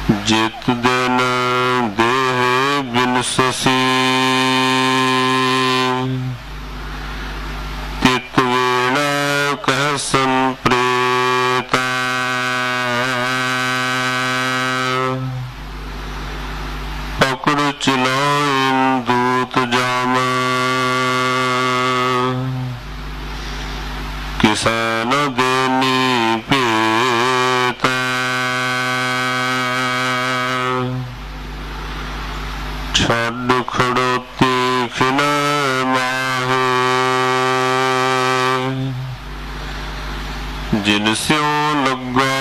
ਜਿਤ ਦਿਨ ਦੇਹ ਬਿਨਸਸੀ ਤਿਤ ਵੇਲਾ ਕਹਿ ਸੰਪ੍ਰੇਤਾ ਪਕੜ ਚਲਾਇਨ ਦੂਤ ਜਾਮ ਕਿਸੈ ਨ ਦੇਨੀ ਭੇਤਾ ਛੱਡ ਖੜੋਤੀ ਖਿਲੈ ਮਾਹੇ ਜਿਨ ਸਿਉ ਲੱਗਾ